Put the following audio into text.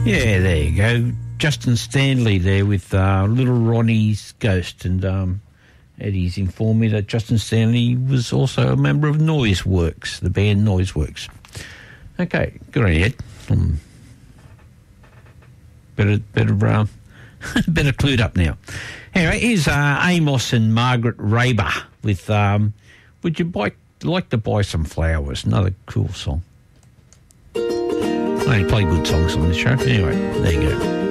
Yeah, there you go. Justin Stanley there with Little Ronnie's Ghost. And Eddie's informed me that Justin Stanley was also a member of Noiseworks, the band Noiseworks. Okay, good on you, Ed. Better clued up now. Anyway, here's Amos and Margaret Raber with Would You Like to Buy Some Flowers? Another cool song. I only play good songs on this show. Anyway, there you go.